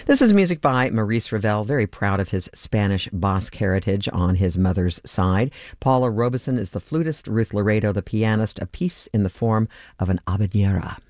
This is music by Maurice Ravel, very proud of his Spanish Basque heritage on his mother's side. Paula Robeson is the flutist, Ruth Laredo the pianist, a piece in the form of an habanera.